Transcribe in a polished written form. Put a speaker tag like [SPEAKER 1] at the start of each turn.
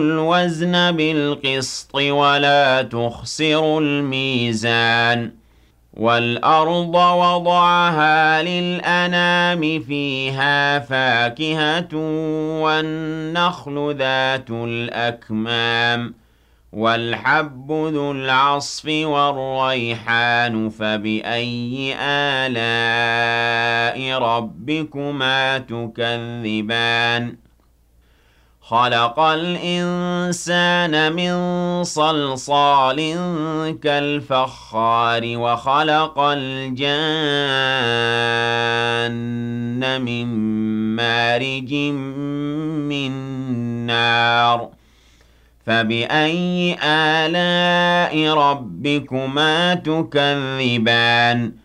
[SPEAKER 1] الْوَزْنَ بِالْقِسْطِ وَلَا تُخْسِرُوا الْمِيزَانَ وَالْأَرْضَ وَضَعَهَا لِلْأَنَامِ فِيهَا فَاكِهَةٌ وَالنَّخْلُ ذَاتُ الْأَكْمَامِ وَالْحَبُّ ذُو الْعَصْفِ وَالرَّيْحَانُ فَبِأَيِّ آلَاءِ رَبِّكُمَا تُكَذِّبَانِ خَلَقَ الْإِنسَانَ مِن صَلْصَالٍ كَالْفَخَّارِ وَخَلَقَ الْجَانَّ مِن مَّارِجٍ مِّن نَّارٍ فَبِأَيِّ آلَاءِ رَبِّكُمَا تُكَذِّبَانِ